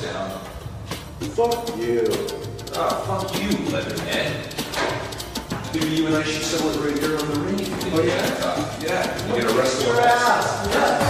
down. Fuck you. Oh, fuck you, Leatherhead. Maybe you and I should settle it right there on the ring. Oh, yeah? Yeah, you get arrested. Your ass. Yeah.